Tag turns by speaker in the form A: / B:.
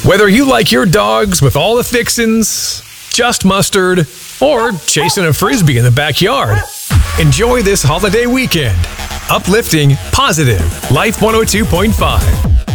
A: Whether you like your dogs with all the fixins, just mustard, or chasing a frisbee in the backyard, enjoy this holiday weekend. Uplifting, positive, Life 102.5.